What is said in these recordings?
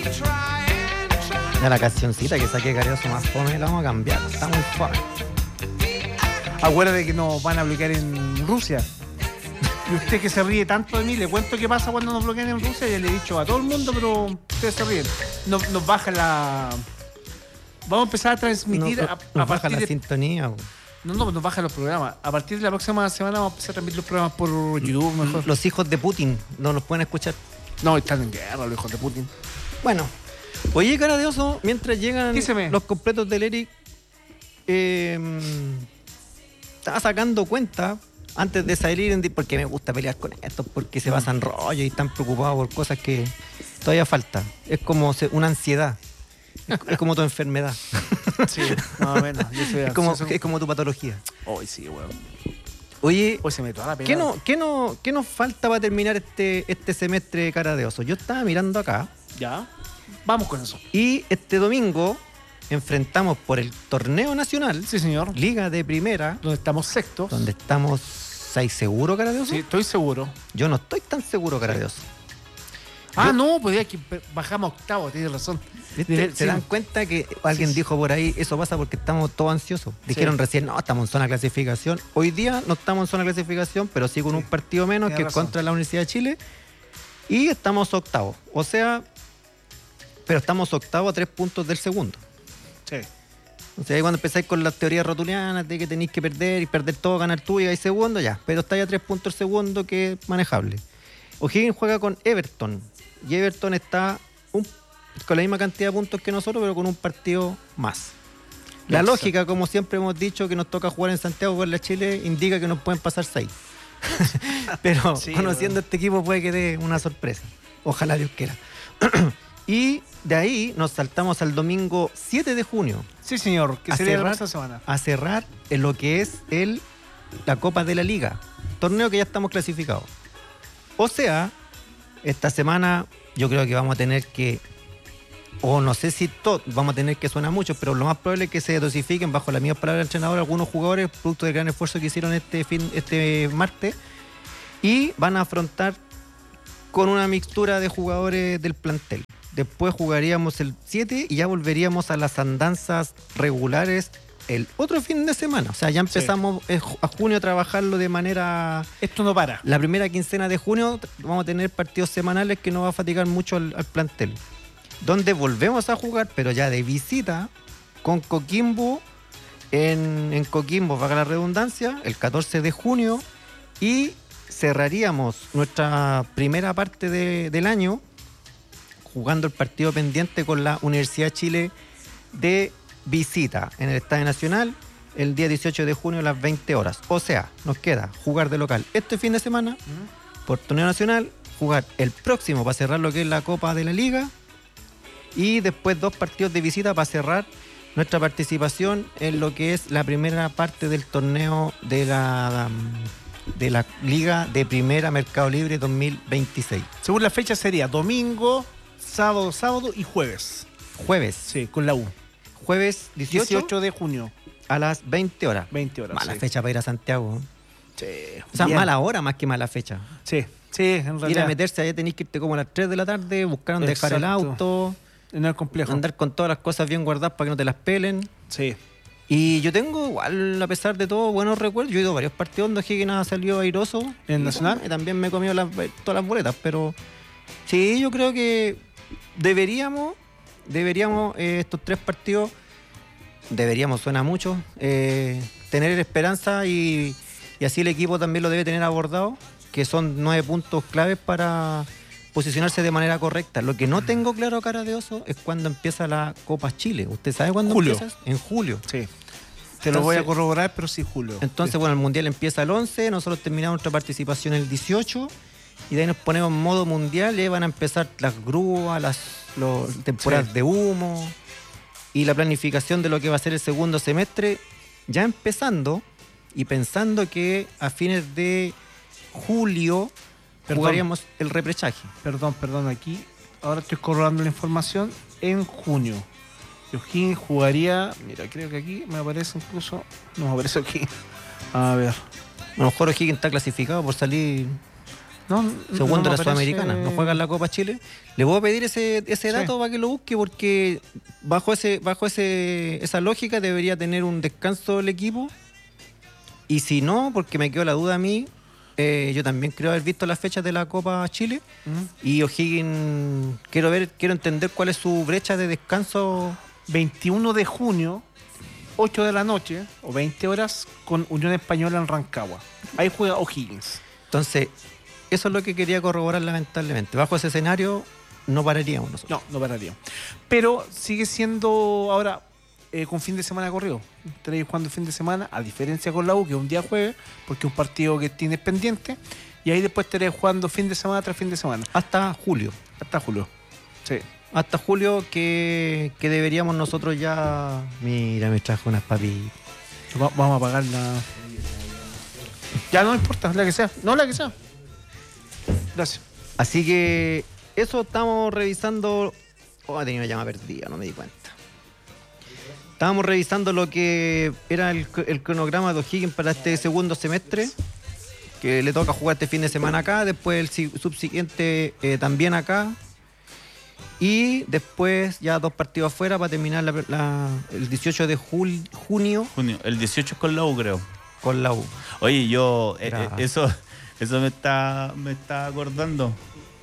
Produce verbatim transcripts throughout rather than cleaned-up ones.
Ya la cancioncita que saqué Careoso más fome la vamos a cambiar. Está muy fome. Acuérdate que nos van a bloquear en Rusia. Y usted que se ríe tanto de mí, le cuento qué pasa cuando nos bloquean en Rusia. Ya le he dicho a todo el mundo, pero ustedes se ríen. Nos, nos baja la... Vamos a empezar a transmitir No, a, a nos baja partir la de... sintonía. Bo. No, no, nos bajan los programas. A partir de la próxima semana vamos a empezar a transmitir los programas por YouTube mejor. Los hijos de Putin no nos pueden escuchar. No, están en guerra los hijos de Putin. Bueno, oye, cara de oso, mientras llegan Díseme. los completos del Eric, eh, estaba sacando cuenta antes de salir, en, porque me gusta pelear con estos, porque se pasan rollo y están preocupados por cosas que todavía falta. Es como se- una ansiedad. Es, es como tu enfermedad. Sí, más o menos. Yo soy Es como, ansioso. es como tu patología. Hoy sí, weón. Oye, Hoy se me toda la pena. ¿qué, no, qué, no, ¿qué nos falta para terminar este, este semestre de cara de oso? Yo estaba mirando acá. Ya. Vamos con eso. Y este domingo enfrentamos por el torneo nacional, Sí, señor. Liga de Primera, Donde estamos sextos. donde estamos. ¿Estáis seguro, cara de oso? Sí, estoy seguro. Yo no estoy tan seguro, cara de oso. Ah, Yo- no, pues ya que bajamos a octavo, tienes razón. ¿Viste? Dile- ¿Se sí. dan cuenta que alguien Sí, sí. dijo por ahí, eso pasa porque estamos todos ansiosos? Dijeron Sí. recién, no, estamos en zona de clasificación. Hoy día no estamos en zona de clasificación, pero sí con Sí. un partido menos Tienes que es razón. contra la Universidad de Chile. Y estamos octavos. O sea, pero estamos octavos a tres puntos del segundo. Sí. O sea, ahí cuando empezáis con las teorías rotulianas de que tenéis que perder y perder todo, ganar tú y hay segundo, ya. Pero estáis a tres puntos el segundo, que es manejable. O'Higgins juega con Everton. Y Everton está un- con la misma cantidad de puntos que nosotros, pero con un partido más. La Exacto. lógica, como siempre hemos dicho, que nos toca jugar en Santiago con la Chile, indica que nos pueden pasar seis. Pero Sí, conociendo bueno. este equipo puede que dé una sorpresa. Ojalá Dios quiera. Y de ahí nos saltamos al domingo siete de junio. Sí, señor, que A sería la cerrar. próxima semana. A cerrar en lo que es el la Copa de la Liga, torneo que ya estamos clasificados. O sea, esta semana yo creo que vamos a tener que, o no sé si todo, vamos a tener que sonar mucho, pero lo más probable es que se dosifiquen, bajo las mismas palabras del entrenador, algunos jugadores, producto del gran esfuerzo que hicieron este fin, este martes, y van a afrontar con una mixtura de jugadores del plantel. Después jugaríamos el siete y ya volveríamos a las andanzas regulares el otro fin de semana. O sea, ya empezamos eh, ju- a junio a trabajarlo de manera... Esto no para. La primera quincena de junio t- vamos a tener partidos semanales que no va a fatigar mucho al, al plantel. Donde volvemos a jugar, pero ya de visita, con Coquimbo, en, en Coquimbo, valga la redundancia, el catorce de junio, y cerraríamos nuestra primera parte de- del año jugando el partido pendiente con la Universidad de Chile de visita en el Estadio Nacional el día dieciocho de junio a las veinte horas. O sea, nos queda jugar de local este fin de semana por torneo nacional, jugar el próximo para cerrar lo que es la Copa de la Liga y después dos partidos de visita para cerrar nuestra participación en lo que es la primera parte del torneo de la de la Liga de Primera Mercado Libre dos mil veintiséis. Según la fecha sería domingo, sábado, sábado y jueves. Jueves, Sí, con la U. jueves dieciocho, dieciocho de junio, a las veinte horas. veinte horas. Mala sí. fecha para ir a Santiago. Sí. O sea, Bien. mala hora más que mala fecha. Sí, sí, en Ir a realidad. meterse allá tenéis que irte como a las tres de la tarde, buscar dónde dejar el Exacto. auto, No es complejo. andar con todas las cosas bien guardadas para que no te las pelen. Sí. Y yo tengo igual, a pesar de todo, buenos recuerdos. Yo he ido a varios partidos donde Higgins ha salido airoso. ¿En el Y, Nacional? bueno, y también me he comido las- todas las boletas, pero sí, yo creo que deberíamos, deberíamos eh, estos tres partidos, deberíamos, suena mucho, eh, tener esperanza y, y así el equipo también lo debe tener abordado, que son nueve puntos claves para posicionarse de manera correcta. Lo que no tengo claro, cara de oso, es cuando empieza la Copa Chile. ¿Usted sabe cuándo Julio. empieza? En julio. Sí. Te lo voy a Entonces- corroborar, pero sí, Julio. Entonces, Sí. bueno, el Mundial empieza el once, nosotros terminamos nuestra participación el dieciocho y de ahí nos ponemos en modo mundial y ahí van a empezar las grúas, las los, temporadas Sí. de humo y la planificación de lo que va a ser el segundo semestre, ya empezando y pensando que a fines de julio Perdón. jugaríamos el repechaje. Perdón, perdón, aquí. Ahora estoy corroborando la información. En junio. O'Higgins jugaría. Mira, creo que aquí me aparece incluso. No me aparece aquí. A ver. A lo mejor O'Higgins está clasificado por salir No, segundo no de la me Sudamericana, parece- no juega en la Copa Chile. Le voy a pedir ese, ese Sí. dato para que lo busque, porque bajo ese bajo ese esa lógica debería tener un descanso el equipo. Y si no, porque me quedó la duda a mí, eh, yo también creo haber visto las fechas de la Copa Chile. Ujú. Y O'Higgins, quiero ver, quiero entender cuál es su brecha de descanso. veintiuno de junio, ocho de la noche, o veinte horas, con Unión Española en Rancagua. Ahí juega O'Higgins. Entonces, eso es lo que quería corroborar lamentablemente. Bajo ese escenario, no pararíamos nosotros. No, no pararía. Pero sigue siendo ahora eh, con fin de semana corrido. Estaréis jugando fin de semana, a diferencia con la U, que es un día jueves, porque es un partido que tienes pendiente. Y ahí después estaréis jugando fin de semana tras fin de semana. Hasta julio. Hasta julio. Sí. Hasta julio que, que deberíamos nosotros ya... Mira, me trajo unas papitas. Va- vamos a pagar la. Ya no importa, la que sea. No, la que sea. Gracias. Así que eso estamos revisando. Oh, tenía una llama perdida, no me di cuenta. Estábamos revisando lo que era el, el cronograma de O'Higgins para este segundo semestre, que le toca jugar este fin de semana acá, después el si- subsiguiente eh, también acá, y después ya dos partidos afuera para terminar la- la- el dieciocho de jul- junio Junio. El dieciocho es con la U, creo. con la U. Oye, yo, eh, Era- eh, eso, eso me está, me está acordando.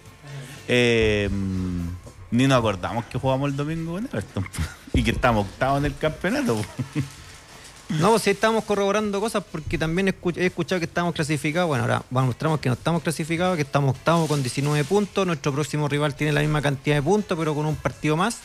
Eh, ni nos acordamos que jugamos el domingo con Everton y que estamos octavos en el campeonato. No, pues sí estamos corroborando cosas porque también escu- he escuchado que estamos clasificados. Bueno, ahora mostramos que no estamos clasificados, que estamos octavos con diecinueve puntos. Nuestro próximo rival tiene la misma cantidad de puntos, pero con un partido más.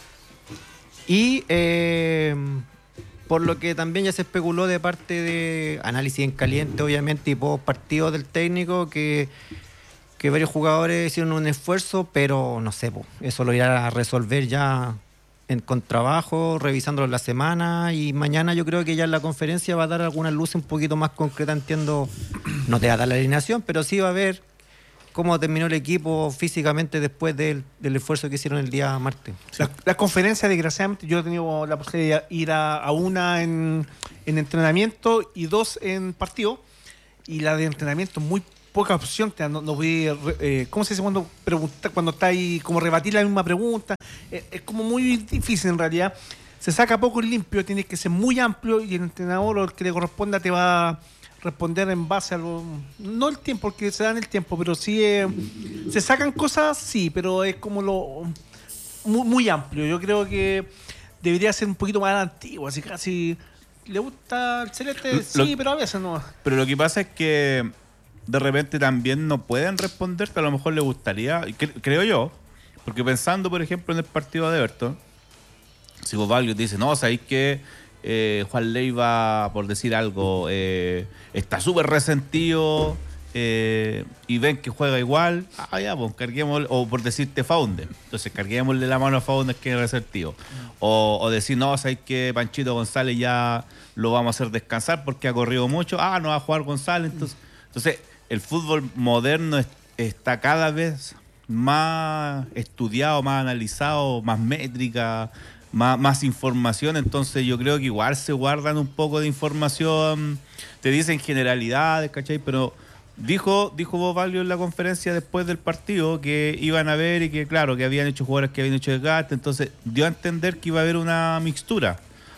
Y eh, por lo que también ya se especuló de parte de análisis en caliente, obviamente, y post partidos del técnico, que, que varios jugadores hicieron un esfuerzo, pero no sé, po, eso lo irá a resolver ya en, con trabajo, revisándolo en la semana, y mañana yo creo que ya en la conferencia va a dar algunas luces un poquito más concretas, entiendo, no te va a dar la alineación, pero sí va a ver cómo terminó el equipo físicamente después del, del esfuerzo que hicieron el día martes. La, la conferencia, desgraciadamente, yo he tenido la posibilidad de ir a, a una en, en entrenamiento y dos en partido. Y la de entrenamiento, muy poca opción. Te- No, no voy, eh, ¿cómo se dice cuando pregunta, cuando está ahí, como rebatir la misma pregunta? Eh, es como muy difícil en realidad. Se saca poco el limpio, tiene que ser muy amplio y el entrenador o el que le corresponda te va a responder en base a lo, no el tiempo, porque se dan el tiempo, pero sí eh, se sacan cosas, sí, pero es como lo muy, muy amplio. Yo creo que debería ser un poquito más antiguo, así casi le gusta el celeste, Lo- sí, pero a veces no. Pero lo que pasa es que de repente también no pueden responderte, a lo mejor le gustaría, y cre- creo yo, porque pensando, por ejemplo, en el partido de Everton, si vos Valio te dice, no, sabéis que eh, Juan Leiva, por decir algo, eh, está súper resentido eh, y ven que juega igual, ah, ya, pues carguemos, o por decirte Founder, entonces carguémosle la mano a Founder que es resentido. O, o decir, no, sabéis que Panchito González ya lo vamos a hacer descansar porque ha corrido mucho, ah, no va a jugar González, entonces, entonces el fútbol moderno es- está cada vez más estudiado, más analizado, más métrica, más, más información, entonces yo creo que igual se guardan un poco de información, te dicen generalidades, ¿cachai? Pero dijo, dijo Bob Valio en la conferencia después del partido que iban a ver y que claro, que habían hecho jugadores que habían hecho desgaste, entonces dio a entender que iba a haber una mixtura,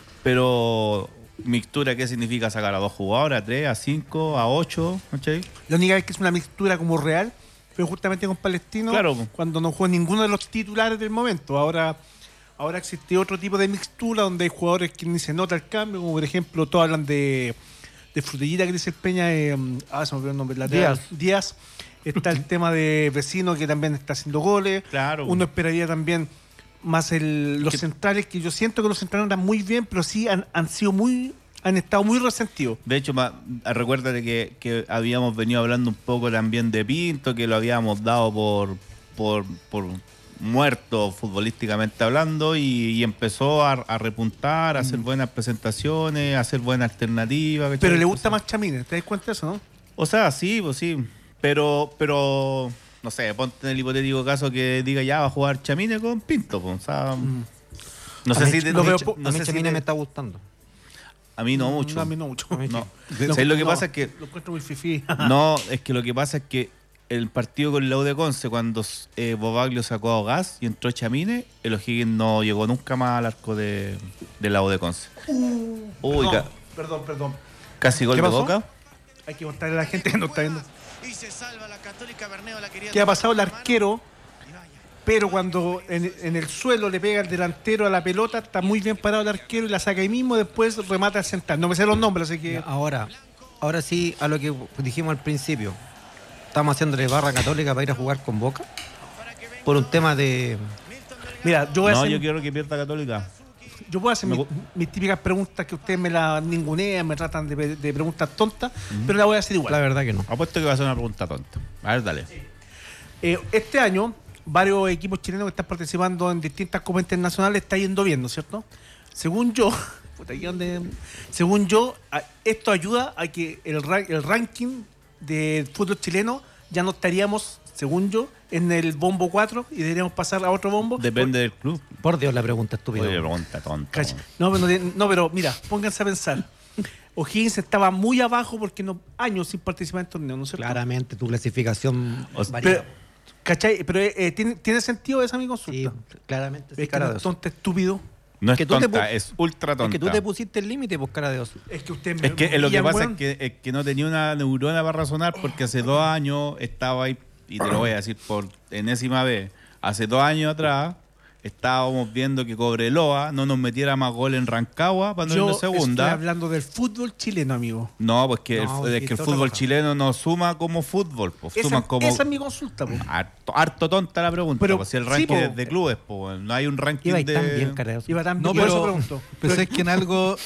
pero mixtura, ¿qué significa? Sacar a dos jugadores, a tres, a cinco, a ocho, ¿cachai? La única vez que es una mixtura como real fue justamente con Palestino, Claro. cuando no jugó ninguno de los titulares del momento. Ahora, ahora existe otro tipo de mixtura donde hay jugadores que ni se nota el cambio, como por ejemplo, todos hablan de, de Frutillita que dice el Peña, eh, ah, se me olvidó el nombre, lateral. Díaz. Díaz. Está el tema de Vecino que también está haciendo goles. Claro. Uno esperaría también más el, los Que- centrales, que yo siento que los centrales andan muy bien, pero sí han, han sido muy, han estado muy resentidos. De hecho, ma- recuérdate que, que habíamos venido hablando un poco también de Pinto, que lo habíamos dado por, por, por muerto futbolísticamente hablando, y, y empezó a, a repuntar, a hacer buenas presentaciones, a hacer buenas alternativas. ¿cachai? Pero le gusta Entonces, más Chamines, ¿te das cuenta de eso, no? O sea, sí, pues sí. Pero, pero no sé, ponte en el hipotético caso que diga ya va a jugar Chamine con Pinto, pues, o sea, no sé A mí- si te- lo a mí veo Ch- po- a no mí sé si Chamine te- me está gustando. a mí no mucho. No, a mí no mucho. A mí No. sí. ¿Sabes lo que No, pasa es que Lo encuentro muy fifí. no, es que lo que pasa es que el partido con la U de Conce, cuando eh, Bobaglio sacó a Gas y entró Chamine, el O'Higgins no llegó nunca más al arco de, de la U de Conce. Uh, Uy, perdón, ca- perdón, perdón. casi gol ¿Qué de pasó? Boca. Hay que contarle a la gente que no está viendo. Y se salva la Católica. Berneo la quería ¿Qué ha pasado el tomar. arquero? Y vaya. Pero cuando en, en el suelo le pega el delantero a la pelota, está muy bien parado el arquero y la saca ahí mismo, después remata al central. No me sé los nombres, así que... Ahora, ahora sí, a lo que dijimos al principio. Estamos haciéndole barra Católica para ir a jugar con Boca. Por un tema de... Mira, yo voy a No, hacer, yo quiero que pierda Católica. yo puedo hacer Me mi- gu- mis típicas preguntas que ustedes me las ningunean, me tratan de, de preguntas tontas, pero las voy a hacer igual. La verdad que no. Apuesto que va a ser una pregunta tonta. A ver, dale. Eh, este año, varios equipos chilenos que están participando en distintas copas internacionales está yendo bien, ¿no es cierto? Según yo, puta, aquí donde- según yo, a- esto ayuda a que el, ra- el ranking del fútbol chileno ya no estaríamos, según yo, en el bombo cuatro y deberíamos pasar a otro bombo. Depende del club. Por Dios, la pregunta estúpida. Oye, pregunta tonta. Cacha. No, pero, no, no, pero mira, pónganse a pensar. O'Higgins estaba muy abajo porque no años sin participar en torneos, ¿no es cierto? Claramente tu clasificación O sea, varía. Pero, ¿cachai? Pero eh, ¿tiene, ¿tiene sentido esa mi consulta? Sí, claramente sí, Es que cara no de es oso. tonto, estúpido. No es que tú te tonta, pu- es ultra tonta. Es que tú te pusiste el límite, pues cara de oso. Es que usted me Es que eh, lo que humillan, pasa weón. es que, es que no tenía una neurona para razonar porque hace dos años estaba ahí, y te lo voy a decir por enésima vez, hace dos años atrás estábamos viendo que Cobreloa no nos metiera más gol en Rancagua para no Yo irnos segunda. estoy hablando del fútbol chileno, amigo. No, pues que, No, el, es sí, que el otra fútbol cosa. chileno no suma como fútbol, pues Esa, suman como... esa es mi consulta, po. Harto, harto tonta la pregunta, Pero, pues si el sí, ranking po. es de clubes, pues no hay un ranking Iba de... tan bien, cara de oso. Iba tan No, bien, por eso pero, pregunto. pero es que en algo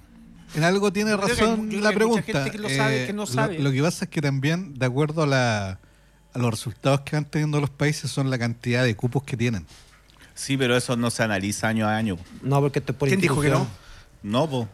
en algo tiene Yo creo que hay- razón yo creo la que hay mucha pregunta. gente que lo sabe, que no lo- sabe. Lo, que pasa es que también, de acuerdo a, la, a los resultados que van teniendo los países, son la cantidad de cupos que tienen. Sí, pero eso no se analiza año a año. No, porque esto es por ¿Quién dijo que no? institución. No, pues.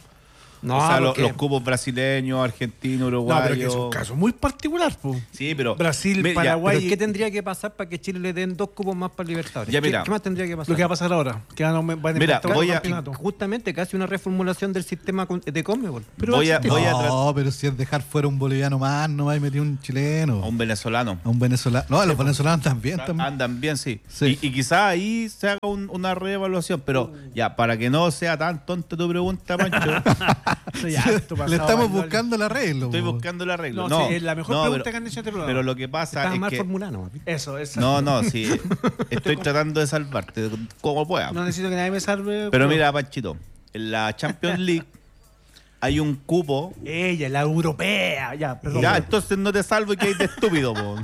No, o sea, lo- porque- los cupos brasileños, argentinos, No, uruguayos... pero es que es un caso muy particular, po. Sí, pero... Brasil, Mira, Paraguay. ¿Pero qué tendría que pasar para que Chile le den dos cupos más para Libertadores? Ya, ¿Qué- mira. ¿Qué, más tendría que pasar? Lo que va a pasar ahora, que van a, aumen- van a Mira, inventar voy otro a- campeonato. Justamente casi una reformulación del sistema con- de Conmebol. Pero voy a, existe. voy a tratar No, pero si es dejar fuera un boliviano más, no hay metido un chileno. a un venezolano. A un venezolano. No, a los venezolanos también. también. Andan bien, sí. Sí. Y, y quizás ahí se haga un- una reevaluación, pero ya, para que no sea tan tonta tu pregunta, Pancho, Soy harto pasado, Le estamos Manuel. buscando el arreglo. estoy po. buscando el arreglo. No, No, sí, es la mejor no, pregunta pero, que han hecho en este programa. pero lo que pasa Estaba es mal que... formulado. papi. Eso, eso. No, no, sí. Estoy tratando de salvarte como pueda. No necesito que nadie me salve. Pero mira, Panchito, en la Champions League hay un cupo. Ella, la europea. Ya, perdón. Ya, entonces no te salvo que hay de estúpido, po.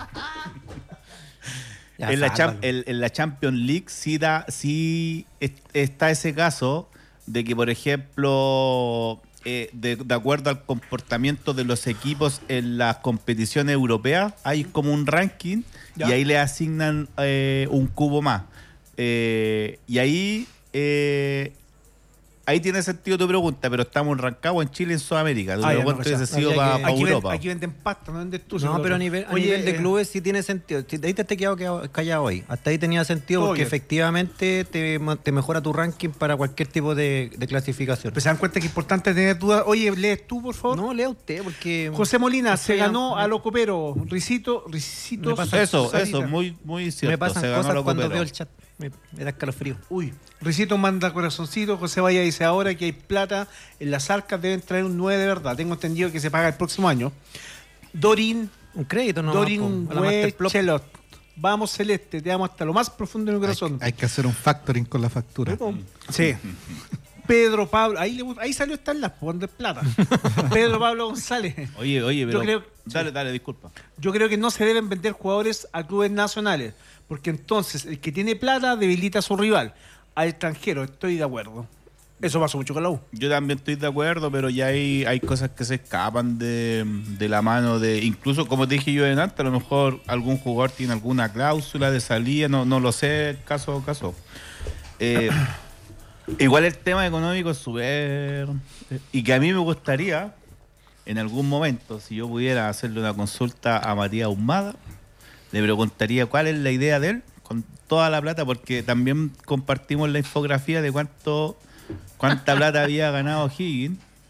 Ya, en, la cham- sálvalo. en- en la Champions League sí, da, sí est- está ese caso de que, por ejemplo, eh, de, de acuerdo al comportamiento de los equipos en las competiciones europeas, hay como un ranking Ya. y ahí le asignan eh, un cubo más. Eh, y ahí eh, ahí tiene sentido tu pregunta, pero estamos en Rancagua, en Chile, en Sudamérica. Ah, ya, Luego no, hubiese ya. sido Habría para que- aquí, ven- Europa. aquí venden pasta, no venden tú. No, pero a nivel, a Oye, nivel de eh, clubes sí tiene sentido. Si ahí te has quedado quedado- callado hoy. Hasta ahí tenía sentido Todo porque bien. efectivamente te, ma- te mejora tu ranking para cualquier tipo de, de clasificación. Pues se dan cuenta que es importante tener dudas. Oye, lees tú, por favor. No, lea usted porque... José Molina se Estoy ganó a- a Loco Pero. Risito, Risito. Me pasa- Eso, Sarita. eso, muy, muy cierto. me pasan se ganó cosas lo cuando Copero. veo el chat. Me, me da escalofrío. Uy, Risito manda corazoncito. José Vaya dice ahora que hay plata en las arcas, deben traer un nueve de verdad. Tengo entendido que se paga el próximo año. Dorin, Un crédito, no. Dorin Huechelot. Vamos, Celeste, te amo hasta lo más profundo de mi corazón. Hay, hay que hacer un factoring con la factura. Sí. Pedro Pablo, ahí, le- ahí salió estar las de plata. Pedro Pablo González. Oye, oye, pero. creo- dale, dale, disculpa. Yo creo que no se deben vender jugadores a clubes nacionales, porque entonces el que tiene plata debilita a su rival. Al extranjero, estoy de acuerdo. Eso pasó mucho con la U. Yo también estoy de acuerdo, pero ya hay, hay cosas que se escapan de, de la mano de. Incluso, como te dije yo antes, a lo mejor algún jugador tiene alguna cláusula de salida, no, no lo sé, caso a caso. Eh, igual el tema económico es súper. Y que a mí me gustaría, en algún momento, si yo pudiera hacerle una consulta a Matías Ahumada, le preguntaría cuál es la idea de él con toda la plata, porque también compartimos la infografía de cuánto cuánta plata había ganado Higgins.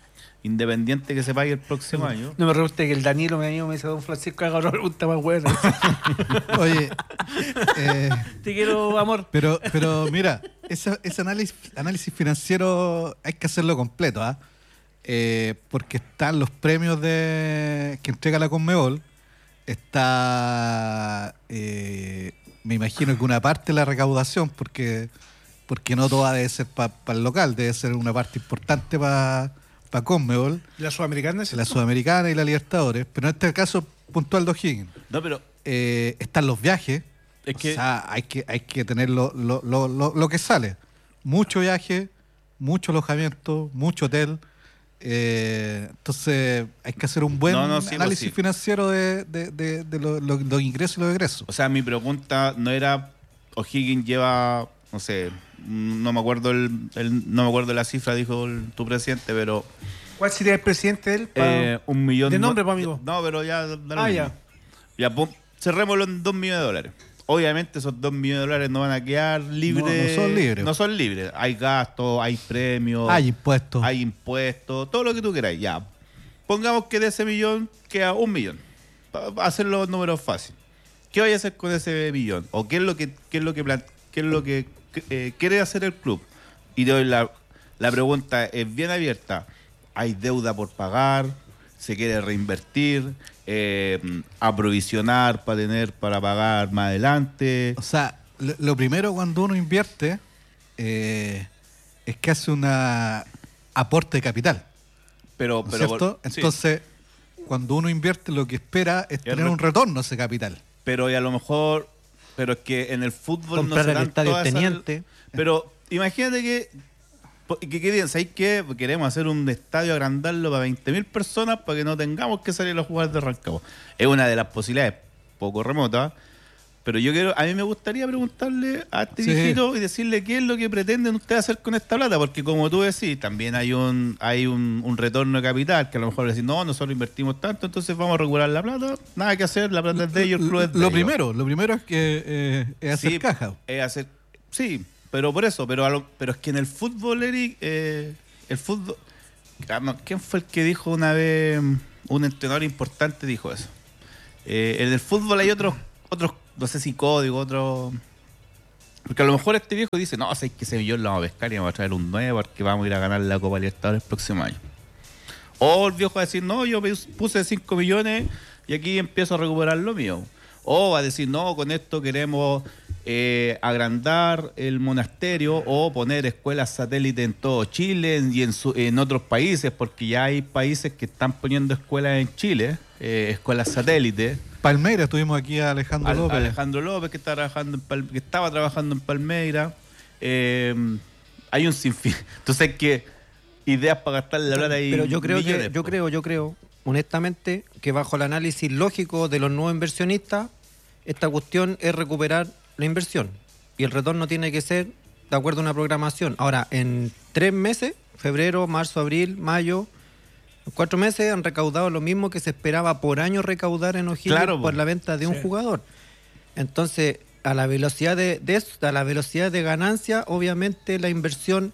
Independiente que se pague el próximo año. No me pregunte que el Danilo me me dice, don Francisco, haga una pregunta más buena. Oye, eh, Te quiero, amor. pero, pero mira, ese, ese análisis, análisis financiero hay que hacerlo completo, ¿ah? Eh, porque están los premios de que entrega la Conmebol, está, eh, me imagino que una parte de la recaudación, porque, porque no toda debe ser para el local, debe ser una parte importante para pa Conmebol, La Sudamericana es la Sudamericana y la Libertadores, pero en este caso puntual de O'Higgins. No, pero Eh, están los viajes, es o que sea, hay que, hay que tener lo, lo, lo, lo, lo que sale. Mucho viaje, mucho alojamiento, mucho hotel. Eh, entonces hay que hacer un buen No, no, sí, pues análisis sí. financiero de, de, de, de lo- lo- los ingresos y los egresos. O sea, mi pregunta no era O'Higgins lleva, no sé, no me acuerdo el, el- no me acuerdo la cifra, dijo el- tu presidente, pero ¿Cuál sería el presidente de él? Pa- eh, un millón de no- nombre, pa' amigo. No, pero ya da lo Ah, mismo. ya. Ya, pum, cerrémoslo en dos millones de dólares. Obviamente esos dos millones de dólares no van a quedar libres. No, no son libres. No son libres. Hay gastos, hay premios, Hay impuestos. hay impuestos, todo lo que tú queráis. Ya. Pongamos que de ese millón queda un millón. Para hacer los números fáciles. ¿Qué vaya a hacer con ese millón? ¿O qué es lo que, qué es lo que, plan- qué es lo que eh, quiere hacer el club? Y te doy la, la pregunta es bien abierta. ¿Hay deuda por pagar? ¿Se quiere reinvertir? Eh, ¿Aprovisionar para tener para pagar más adelante? O sea, lo, lo primero cuando uno invierte eh, es que hace una aporte de capital, Pero, ¿no es pero cierto? sí. Entonces, cuando uno invierte, lo que espera es tener re- un retorno a ese capital. Pero y a lo mejor, pero es que en el fútbol Comprar no se el dan estadio todas esas- Teniente. Pero imagínate que, que, que digan, ¿sabéis qué? Queremos hacer un estadio, agrandarlo para veinte mil personas para que no tengamos que salir a jugar de Rancagua. Es una de las posibilidades poco remotas, pero yo quiero, a mí me gustaría preguntarle a este Sí. viejito y decirle qué es lo que pretenden ustedes hacer con esta plata, porque como tú decís, también hay un hay un, un retorno de capital, que a lo mejor le decís, no, nosotros invertimos tanto, entonces vamos a recuperar la plata, nada que hacer, la plata es de ellos, el club es de Lo ellos. primero, lo primero es que eh, es hacer Sí, caja. es hacer, sí, pero por eso, pero a lo- pero es que en el fútbol, Eric, eh, el fútbol, ah, no, ¿quién fue el que dijo una vez, un entrenador importante dijo eso? Eh, en el fútbol hay otros, otros, no sé si código, otros, porque a lo mejor este viejo dice, no, sé que ese millón lo vamos a pescar y vamos a traer un nuevo porque vamos a ir a ganar la Copa Libertadores el próximo año. O el viejo va a decir, no, yo puse cinco millones y aquí empiezo a recuperar lo mío. O va a decir, no, con esto queremos eh, agrandar el monasterio o poner escuelas satélite en todo Chile y en, su- en otros países, porque ya hay países que están poniendo escuelas en Chile, eh, escuelas satélite. Palmeiras, tuvimos aquí a Alejandro Al- López. Alejandro López, que, está trabajando en Pal- que estaba trabajando en Palmeira. Eh, hay un sinfín. Entonces, que ideas para gastar la plata y Pero yo creo millones, que, yo po. creo, yo creo, honestamente, que bajo el análisis lógico de los nuevos inversionistas, esta cuestión es recuperar la inversión. Y el retorno tiene que ser de acuerdo a una programación. Ahora, en tres meses, febrero, marzo, abril, mayo, en cuatro meses han recaudado lo mismo que se esperaba por año recaudar en O'Higgins Claro, por po. la venta de un Sí. jugador. Entonces, a la velocidad de, de eso- a la velocidad de ganancia, obviamente la inversión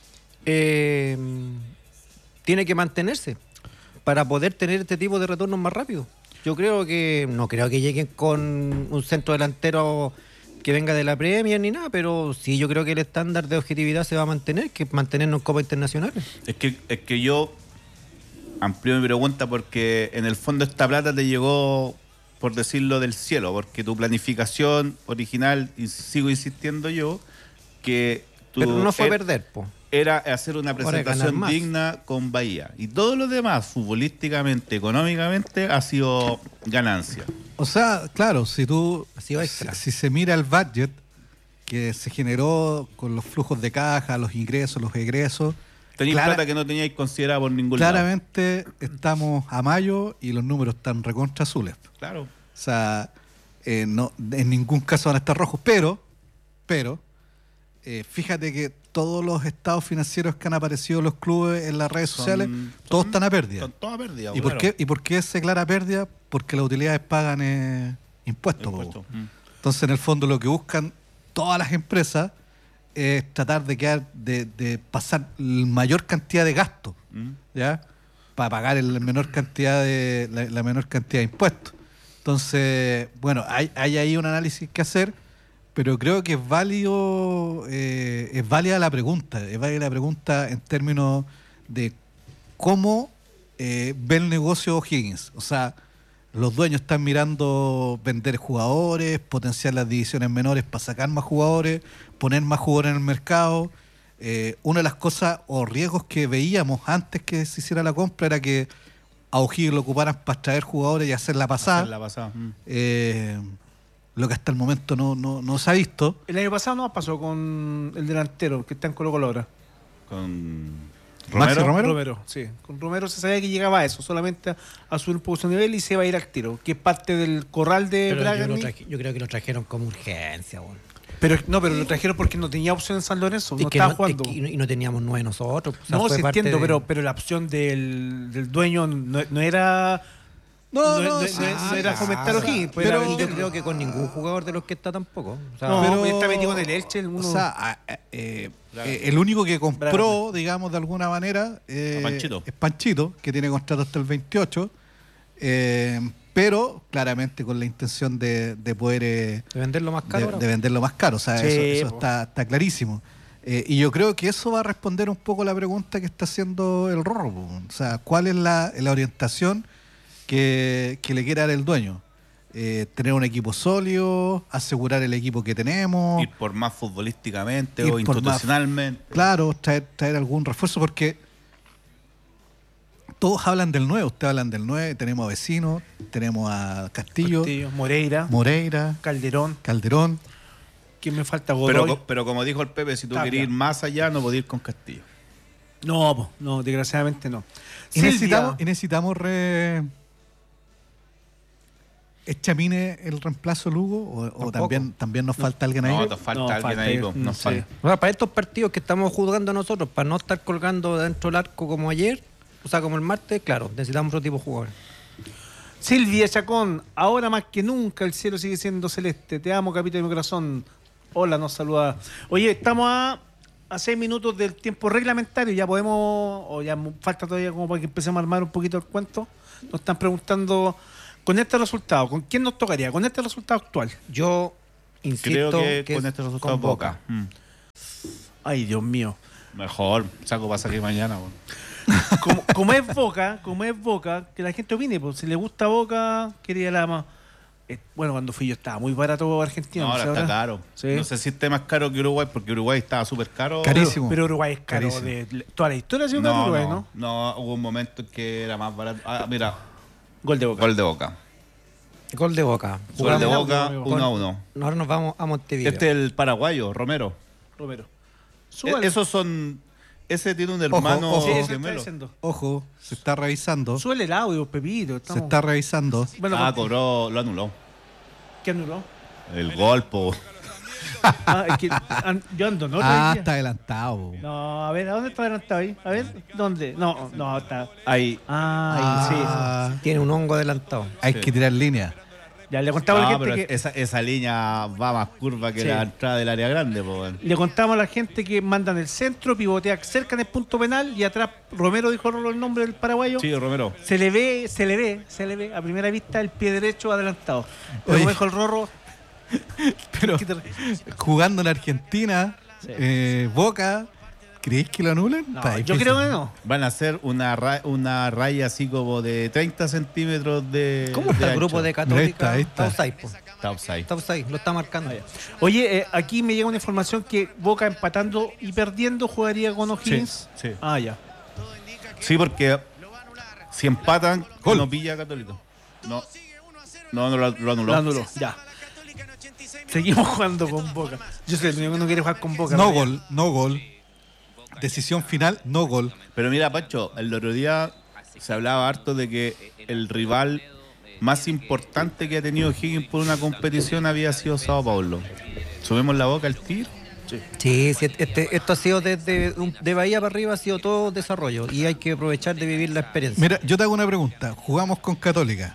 eh, tiene que mantenerse para poder tener este tipo de retornos más rápido. Yo creo que, no creo que lleguen con un centro delantero que venga de la Premier ni nada, pero sí yo creo que el estándar de objetividad se va a mantener, que es mantenernos en Copas Internacionales. Es que, es que yo amplío mi pregunta porque en el fondo esta plata te llegó, por decirlo, del cielo, porque tu planificación original, y sigo insistiendo yo, que tu, Pero no fue er- perder, po. era hacer una Ahora es ganar presentación más. digna con Bahía. Y todo lo demás, futbolísticamente, económicamente, ha sido ganancia. O sea, claro, si tú Ha sido si, extra. si se mira el budget que se generó con los flujos de caja, los ingresos, los egresos, Tenéis clara- plata que no teníais considerada por ningún lado. claramente estamos a mayo y los números están recontra azules. Claro. O sea, eh, no, en ningún caso van a estar rojos, pero, pero, eh, fíjate que todos los estados financieros que han aparecido en los clubes en las redes Son- sociales, todos son- están a pérdida. Son todas pérdidas. ¿Y por, claro. qué, ¿Y por qué se declara pérdida? Porque las utilidades pagan eh, impuestos. po. Impuesto. Mm. Entonces, en el fondo, lo que buscan todas las empresas es tratar de quedar, de, de pasar la mayor cantidad de gastos, Mm. ¿ya? para pagar el menor cantidad de, la, la menor cantidad de impuestos. Entonces, bueno, hay, hay ahí un análisis que hacer, pero creo que es válido, eh, es válida la pregunta, es válida la pregunta en términos de cómo eh, ve el negocio O'Higgins. O sea, los dueños están mirando vender jugadores, potenciar las divisiones menores para sacar más jugadores, poner más jugadores en el mercado. Eh, una de las cosas o riesgos que veíamos antes que se hiciera la compra era que a O'Higgins lo ocuparan para traer jugadores y hacer la pasada. Hacer la pasada. Mm. Eh, lo que hasta el momento no, no, no se ha visto. El año pasado no pasó con el delantero que está en Colo Colo ahora. Con Maxi Romero. Romero. sí. Con Romero se sabía que llegaba a eso, solamente a subir un poco su nivel y se va a ir al tiro, que es parte del corral de Pero Braga. yo, lo traje- yo creo que lo trajeron como urgencia, weón. Pero no, pero lo trajeron porque no tenía opción en San Lorenzo, Y no que estaba no- jugando. y, y no teníamos nueve nosotros. o sea, No, fue sí parte entiendo, de- pero, pero la opción del, del dueño no, no era No, no, no, no, sí, no sí, era sí, fomentar sí. O'Higgins, pues Pero- era Y yo venderlo. creo que con ningún jugador de los que está tampoco. O sea, No, pero- pues está metido en el Elche. Uno, O sea, a- a- eh, eh, el único que compró, Braga. digamos, de alguna manera, eh, A Panchito. es Panchito, que tiene contrato hasta el veintiocho, eh, pero claramente con la intención de, de poder eh, de venderlo más caro. de, ahora. de venderlo más caro. O sea, Sí, eso, eso po. está, está clarísimo. Eh, y yo creo que eso va a responder un poco la pregunta que está haciendo el Rorro. Po. O sea, ¿cuál es la, la orientación que, que le quiere dar el dueño? Eh, tener un equipo sólido, asegurar el equipo que tenemos. Ir por más futbolísticamente Ir o por más- institucionalmente. Claro, traer, traer algún refuerzo, porque todos hablan del nueve, ustedes hablan del nueve, tenemos a Vecinos, tenemos a Castillo, Castillo, Moreira, Moreira, Calderón. Calderón. ¿Quién me falta? Godoy. Pero, co- pero como dijo el Pepe, si tú Tapia. quieres ir más allá, no podés ir con Castillo. No, po, no, desgraciadamente no. Y Silvia, necesitamos, y necesitamos re... ¿Es Chamine el reemplazo Lugo? ¿O, o Tampoco. también, también nos falta alguien ahí? No, nos falta No, alguien falta ahí. ahí, po, mm, nos sí. falta. O sea, para estos partidos que estamos jugando nosotros, para no estar colgando dentro del arco como ayer, o sea, como el martes, claro, necesitamos otro tipo de jugadores. Silvia Chacón, ahora más que nunca el cielo sigue siendo celeste. Te amo, capítulo de mi corazón. Hola, nos saluda. Oye, estamos a, a seis minutos del tiempo reglamentario. Ya podemos, o ya mu- falta todavía como para que empecemos a armar un poquito el cuento. Nos están preguntando, con este resultado, ¿con quién nos tocaría? Con este resultado actual. Yo insisto Creo que, que con es este resultado con Boca. Mm. Ay, Dios mío. Mejor, saco pasa que mañana. po. Como, como es Boca, como es Boca, que la gente opine, pues si le gusta Boca, quería la más. Eh, bueno, cuando fui yo estaba muy barato Argentina. No, no sé ahora está ahora. caro. Sí. No sé si esté más caro que Uruguay, porque Uruguay estaba súper caro. Carísimo. Pero Uruguay es caro. Carísimo. De, de- toda la historia ha sido caro No, Uruguay, no, ¿no? no, hubo un momento en que era más barato. Ah, mira, Gol de Boca. gol de Boca. Gol de Boca. Gol de Jugamos- Boca, jugamos- uno a uno. Ahora nos vamos a Montevideo. Este es el paraguayo, Romero. Romero. E- Súbale. Esos son. Ese tiene un hermano ojo. Sí, eso está gemelo. diciendo. Ojo, se está revisando. Súbele el audio, Pepito. Se Estamos... está revisando. Bueno, Ah, con- cobró, lo anuló. ¿qué anuló? El gol, po. Ah, es que an- yo ando, ¿no? Ah, Todavía. está adelantado. No, a ver, ¿a dónde está adelantado ahí? A ver, ¿dónde? No, no, está. Ahí. Ah, ahí, sí. Ah, Tiene un hongo adelantado. hay Sí. que tirar línea. Ya le contamos a la No, gente pero que. esa, esa línea va más curva que Sí. la entrada del área grande, po. weón. Le contamos a la gente que mandan el centro, pivotea cerca del punto penal y atrás Romero dijo el nombre del paraguayo. Sí, Romero. Se le ve, se le ve, se le ve a primera vista el pie derecho adelantado. Pero Oye. como dijo el Rorro, Pero ¿qué te- jugando en Argentina, Sí. eh, Boca, ¿crees que lo anulen? no, Está yo difícil. creo que no. Van a hacer una, ra- una raya así como de treinta centímetros de. ¿Cómo está de el grupo ancho. de Católica? Ahí está, ahí está. offside, po. Está offside. Está offside, lo está marcando. Oye, eh, aquí me llega una información que Boca empatando y perdiendo jugaría con O'Higgins. Sí, sí. Ah, ya. Sí, porque si empatan, Gol. no pilla a Católico. No, no, no lo, lo anuló. Lo anuló, ya. Seguimos jugando con Boca. Yo soy el único que no quiere jugar con Boca. No ¿no? gol, no gol. Decisión final, no gol. Pero mira, Pancho, el otro día se hablaba harto de que el rival más importante que ha tenido Higgins por una competición había sido Sao Paulo. Subimos la boca al tiro. Sí, sí, este, esto ha sido desde un- de Bahía para arriba, ha sido todo desarrollo y hay que aprovechar de vivir la experiencia. Mira, yo te hago una pregunta. Jugamos con Católica.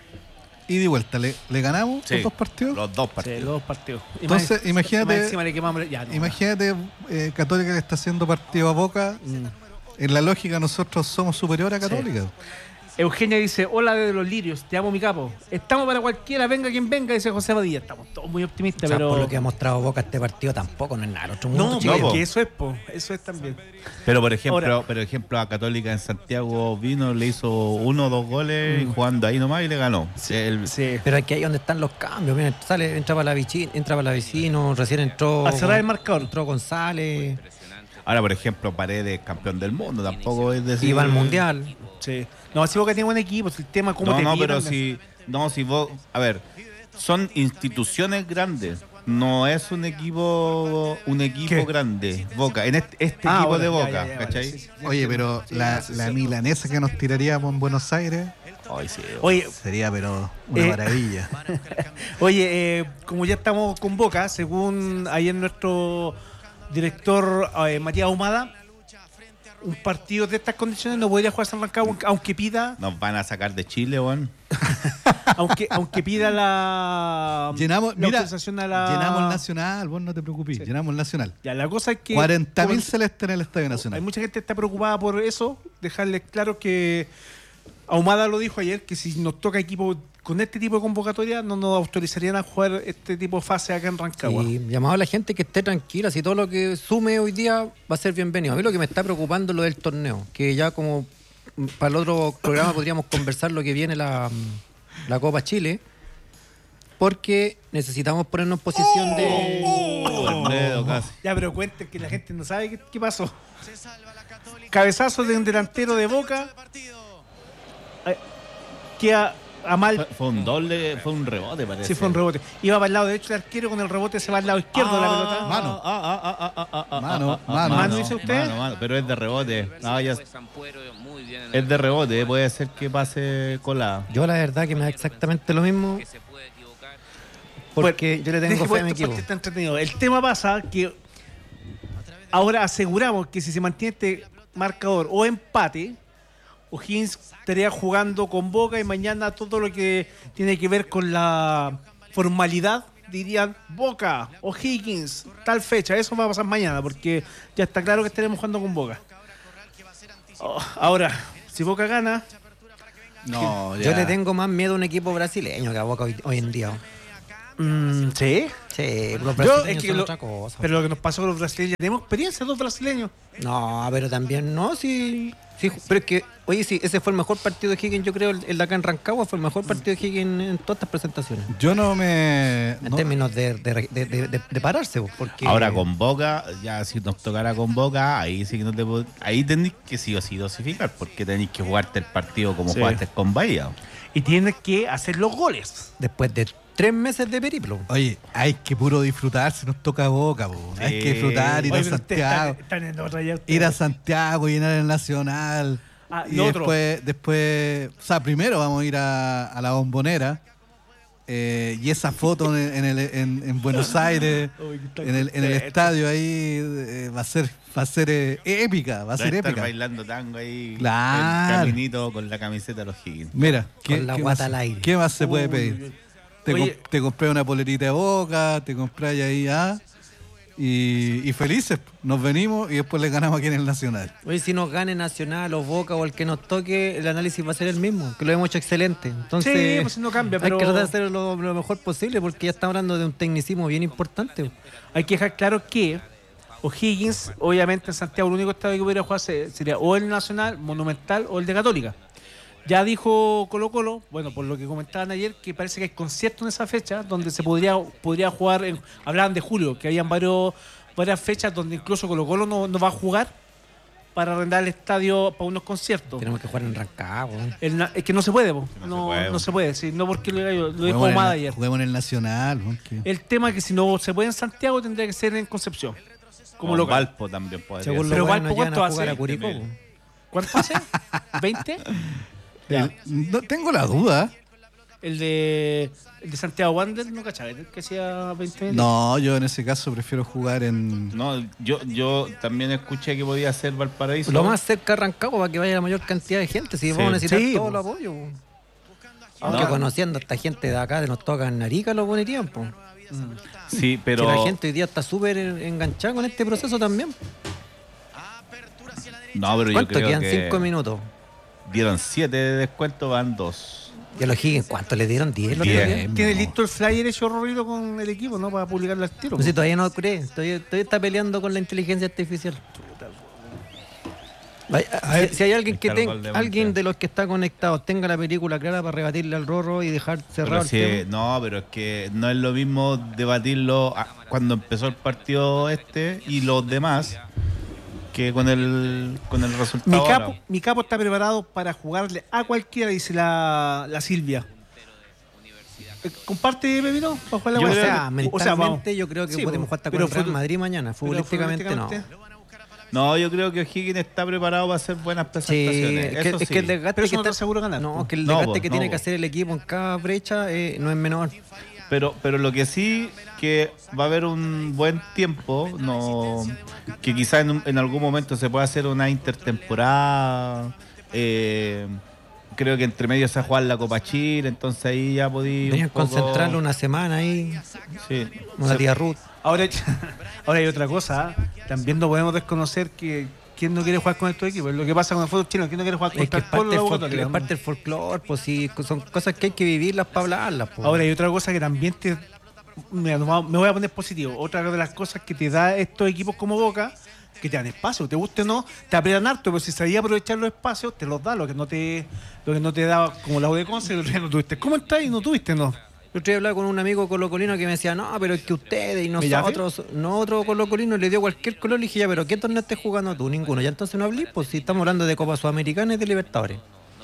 Y de vuelta, ¿le, le ganamos los dos partidos? Los dos Sí, partidos. los dos partidos. Y Entonces, imagínate- más encima le quemamos- ya, no. Imagínate, eh, Católica que está haciendo partido a Boca. Mm. en la lógica nosotros somos superior a Católica. Eugenia dice, hola desde los lirios, te amo mi capo. Estamos para cualquiera, venga quien venga, dice José Badilla. Estamos todos muy optimistas, O sea, pero... por lo que ha mostrado Boca este partido tampoco no es nada. Otro mundo, No, chico. pero po. es que eso es, po. Eso es también. Pero por ejemplo, Ahora- por ejemplo, a Católica en Santiago vino, le hizo uno o dos goles jugando ahí nomás y le ganó. El- Sí. Pero aquí ahí donde están los cambios. Mira, sale, entra para la vicino, entra para la vecino, recién entró. A cerrar el marcador. Entró González, Ahora, por ejemplo, Paredes, campeón del mundo, tampoco es decir. iba al mundial. Sí. No, si Boca tiene buen equipo, si el tema cómo No, te no, miran, pero si, no, si vos, a ver, son instituciones grandes. No es un equipo, un equipo ¿Qué? grande, Boca, en este, este Ah, equipo bueno, de ya, Boca, ya, ya, ¿cachai? vale, sí, sí, Oye, sí. pero Sí, la, sí, la sí. milanesa que nos tiraríamos en Buenos Aires Ay, sí. Oye, sería pero una Eh, maravilla. Oye, eh, como ya estamos con Boca, según ayer nuestro director eh, Matías Ahumada, un partido de estas condiciones no podría jugarse en Rancagua, aunque pida, Nos van a sacar de Chile, weón. aunque aunque pida la, Llenamos, la mira, autorización a la... llenamos el Nacional, vos no te preocupes, Sí. llenamos el Nacional. Ya, la cosa es que cuarenta mil como- celestes en el Estadio hay Nacional. mucha gente que está preocupada por eso. Dejarles claro que Ahumada lo dijo ayer, que si nos toca equipo con este tipo de convocatoria no nos autorizarían a jugar este tipo de fase acá en Rancagua. Y llamado a la gente que esté tranquila, si todo lo que sume hoy día va a ser bienvenido. A mí lo que me está preocupando es lo del torneo, que ya como mm, para el otro programa podríamos conversar lo que viene la, mm, la Copa Chile, porque necesitamos ponernos en posición de... Alfredo, casi. Ya, pero cuenten que la gente no sabe qué, qué pasó. Cabezazo de un delantero de Boca. eh, Queda a mal. Fue, fue un doble, fue un rebote, parece. Sí, fue un rebote. Iba para el lado derecho del arquero, con el rebote se va al lado izquierdo de la pelota. Mano. Ah, ah, ah, ah, ah, ah, ah, Mano, ah, ah, mano. ¿Mano dice usted? Mano, mano, pero es de rebote. No, ya- es de rebote, puede ser que pase colada. Yo la verdad que me da exactamente lo mismo, porque yo le tengo Deje fe a mi puesto equipo. porque está entretenido. El tema pasa que ahora aseguramos que si se mantiene este marcador o empate, O'Higgins estaría jugando con Boca y mañana todo lo que tiene que ver con la formalidad dirían Boca, O'Higgins, tal fecha. Eso va a pasar mañana porque ya está claro que estaremos jugando con Boca. Oh, ahora, si Boca gana, No, Yo ya. le tengo más miedo a un equipo brasileño que a Boca hoy, hoy en día. mm, sí. Sí, los Yo, brasileños es que son lo- otra cosa. pero lo que nos pasó con los brasileños, tenemos experiencia los brasileños. No, pero también no, sí, sí, pero es que, oye, sí, ese fue el mejor partido de Higgins, yo creo, el, el de acá en Rancagua fue el mejor partido de Higgins en todas estas presentaciones. Yo no me. En no- términos de, de, de, de- de- de pararse, porque... Ahora con Boca, ya si nos tocara con Boca, ahí sí que no te pod- ahí tenéis que sí o sí dosificar, porque tenéis que jugarte el partido como Sí. jugaste con Bahía. Y tienes que hacer los goles. Después de tres meses de periplo. Oye, hay que puro disfrutar si nos toca Boca, po. Hay que disfrutar, ir Oye, a pero ustedes Santiago. están, están en otra ya ustedes. Ir a Santiago, llenar el Nacional. Ah, y lo otro. después, después, o sea, primero vamos a ir a, a la Bombonera. eh, y esa foto en, en el- en- en Buenos Aires, Uy, que está en el, en el contento. estadio ahí, eh, va a ser, va a ser eh, épica, va a ser estar épica. bailando tango ahí, Claro. el caminito con la camiseta de los Higgins. Mira, ¿qué, Con la qué guata más, al aire. ¿qué más se puede Uy, pedir? uy. Te, Oye. comp- te compré una polerita de Boca, te compré ahí, ah, y, y felices. Nos venimos y después le ganamos aquí en el Nacional. Oye, si nos gane Nacional o Boca o el que nos toque, el análisis va a ser el mismo, que lo hemos hecho excelente. Entonces, Sí, pues no cambia, pero hay que tratar de hacer lo, lo mejor posible porque ya estamos hablando de un tecnicismo bien importante. hay que dejar claro que O'Higgins, obviamente en Santiago, el único estadio que pudiera jugar se- sería o el Nacional, Monumental o el de Católica. Ya dijo Colo Colo, bueno, por lo que comentaban ayer, que parece que hay conciertos en esa fecha donde se podría podría jugar, en- hablaban de julio, que habían varios, varias fechas donde incluso Colo Colo no, no va a jugar para arrendar el estadio para unos conciertos. Tenemos que jugar en Rancagua. El na- es que no se puede, po. No se no, puede, no po. se puede, sí, no porque lo, diga yo, lo dijo Juguemos en Omada el- ayer. Juguemos en el Nacional. ¿no? Que- El tema es que si no se puede en Santiago tendría que ser en Concepción, como Como local. Valpo también podría Según ser. lo Pero bueno, Valpo, nos llevan ¿cuánto a jugar hace? a Curicó. veinte po. mil. ¿Cuánto hace? ¿veinte? Ya. El- no tengo la duda. El de, el de Santiago Wander, ¿no cachaba? ¿El que hacía veinte mil? No, yo en ese caso prefiero jugar en. No, yo, yo también escuché que podía ser Valparaíso. Lo más cerca de Rancagua para que vaya la mayor cantidad de gente. Si Sí. vamos a necesitar Sí, todo po. el apoyo. po. Aunque No. conociendo a esta gente de acá, de nos toca en Arica, lo ponirían. Po. Sí, Pero pero la gente hoy día está súper enganchada con este proceso también. Apertura hacia la derecha. No, pero yo ¿Cuánto? creo Quedan que cinco minutos. dieron siete de descuento, van dos. Y a los Higgins, ¿cuánto le dieron? ¿diez? ¿Lo Diez. que Tiene listo el flyer hecho Rorrito con el equipo, ¿no? Para publicarlo al tiro. No sé, todavía no cree. Todavía, todavía está peleando con la inteligencia artificial. Ay, A ver, si, si hay alguien que está el tenga, gol de alguien Montero. de los que está conectado tenga la película clara para rebatirle al Rorro y dejar cerrado Pero el si- tema. no, pero es que no es lo mismo debatirlo a- cuando empezó el partido este y los demás que con el con el resultado. Mi ahora. capo, mi capo está preparado para jugarle a cualquiera, dice la, la Silvia. Eh, ¿Comparte, Pepito? ¿Para jugarle a Yo O cualquiera? sea, creo- O sea, mentalmente vamos. yo creo que Sí, podemos po, jugar hasta pero con el Real fut- Madrid mañana. pero Futbolísticamente no. futbolísticamente- No, yo creo que Higgins está preparado para hacer buenas Sí, presentaciones. es que, Eso es sí. que el desgaste Pero eso que no te está- asegura ganar, No, po. es que el No, desgaste po, que no, tiene po. que hacer el equipo en cada brecha eh, no es menor. Pero, pero lo que sí que va a haber un buen tiempo, no, que quizás en, un- en algún momento se pueda hacer una intertemporada. eh, creo que entre medio se va a jugar la Copa Chile, entonces ahí ya podí. Tenían un poco- concentrarlo una semana ahí, Sí. una Se- tía Ruth. Ahora, ahora hay otra cosa. ¿eh? También no podemos desconocer que quién no quiere jugar con estos equipos. Es lo que pasa con el fútbol chileno. ¿Quién no quiere jugar Es contra que el es parte, Colo del o la folclore, Católica? es parte del folclore, pues sí, son cosas que hay que vivirlas para hablarlas. Pues. Ahora hay otra cosa que también te... Mira, nos vamos- me voy a poner positivo. Otra de las cosas que te da estos equipos como Boca, que te dan espacio, te guste o no, te aprietan harto, pero si sabías aprovechar los espacios, te los da, lo que no te lo que no te da, como la U de Conce, el otro día no tuviste. ¿Cómo estás y no tuviste? No. Yo otro día hablaba con un amigo colocolino que me decía, no, pero es que ustedes y ¿Bellafe? nosotros, no otro colocolino le dio cualquier color, le dije, ya, pero ¿qué torneo estés jugando tú? Ninguno. Ya entonces no hablé, pues si estamos hablando de Copa Sudamericana y de Libertadores.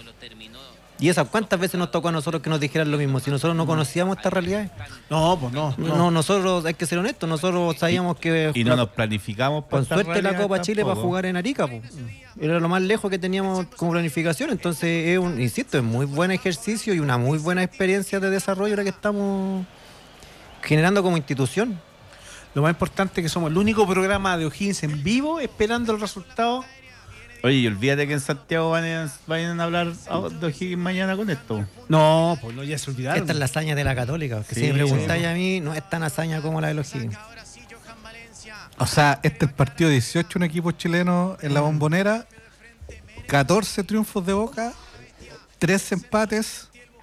Y esas, ¿cuántas veces nos tocó a nosotros que nos dijeran lo mismo? Si nosotros no conocíamos estas realidades. No, pues no. No, no. nosotros, hay que ser honestos, nosotros sabíamos que Y no nos planificamos para con estas suerte la realidades Copa Chile para tampoco. jugar en Arica, pues. Era lo más lejos que teníamos como planificación. Entonces, es un, insisto, es muy buen ejercicio y una muy buena experiencia de desarrollo la que estamos generando como institución. Lo más importante es que somos el único programa de O'Higgins en vivo esperando el resultado. Oye, y olvídate que en Santiago van a, vayan a hablar de O'Higgins mañana con esto. No, pues no, ya se olvidaron. Esta es la hazaña de la Católica. Que Sí, si me preguntáis sí. a mí, no es tan hazaña como la de los Higgins. O sea, este es el partido dieciocho, un equipo chileno en la Bombonera, catorce triunfos de Boca, trece empates